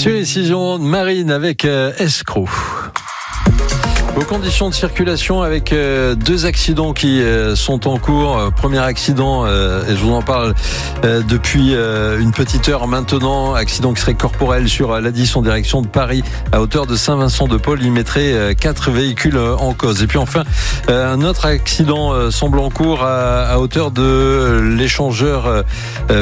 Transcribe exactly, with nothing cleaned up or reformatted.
Sur Incision Marine avec euh, Escroc. Aux conditions de circulation avec euh, deux accidents qui euh, sont en cours. Euh, premier accident, euh, et je vous en parle euh, depuis euh, une petite heure maintenant, accident qui serait corporel sur euh, l'A dix en direction de Paris à hauteur de Saint-Vincent-de-Paul. Il mettrait euh, quatre véhicules euh, en cause. Et puis enfin, euh, un autre accident euh, semble en cours à, à hauteur de l'échangeur euh,